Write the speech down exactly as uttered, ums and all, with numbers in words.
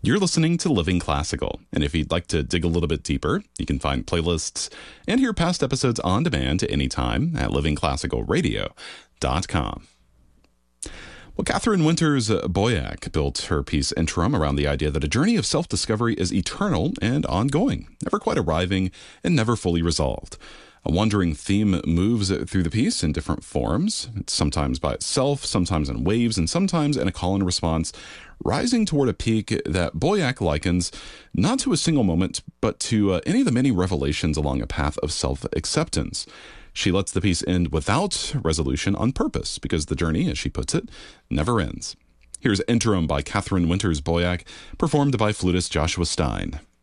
You're listening to Living Classical, and if you'd like to dig a little bit deeper, you can find playlists and hear past episodes on demand anytime at living classical radio dot com. Well, Catherine Winters Boyack built her piece Interim around the idea that a journey of self-discovery is eternal and ongoing, never quite arriving and never fully resolved. A wandering theme moves through the piece in different forms, sometimes by itself, sometimes in waves, and sometimes in a call and response, rising toward a peak that Boyack likens not to a single moment, but to uh, any of the many revelations along a path of self-acceptance. She lets the piece end without resolution on purpose, because the journey, as she puts it, never ends. Here's Interim by Catherine Winters Boyack, performed by flutist Joshua Stein.